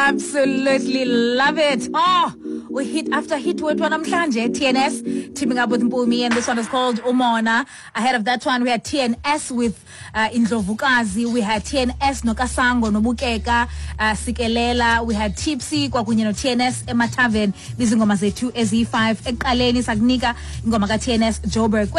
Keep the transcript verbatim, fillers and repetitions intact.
Absolutely love it. Oh, we hit after hit with one namhlanje, T N S, teaming up with Mpumi, and this one is called Umona. Ahead of that one, we had T N S with uh, Indlovukazi. We had T N S no Kasango no Bukeka, uh, Sikelela. We had Tipsy, kwakunye no T N S, Emma Tavern, these ngoma zethu ezi five. Ekaleni Sagnika, ngoma ka T N S, Joburg.